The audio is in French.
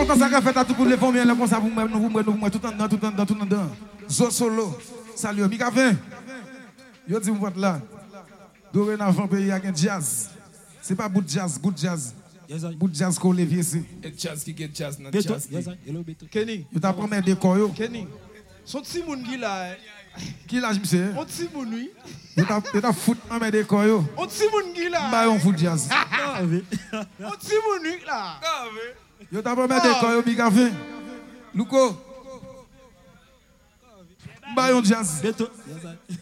quand ça fait à tout pour les familles, là, comme ça, vous tout en dedans. Zo solo. Salut, Mika 20. Yo dis, vous êtes là. Dorénavant, pays, il y a un jazz. C'est pas bout de jazz, good jazz. Bout de jazz qu'on levier ici. Et jazz qui get jazz, not Beto, jazz. Kenny. Yo t'as promis des koyo. Kenny. Son petit monde qui là. Qui l'a, monsieur? On petit monde oui. Yo t'as fout en main des koyo. On petit monde qui là. Bah, on fout jazz. On petit monde oui là. Yo t'as promis des koyo, Mika 20. Luko. Bah, on jazz. Beto.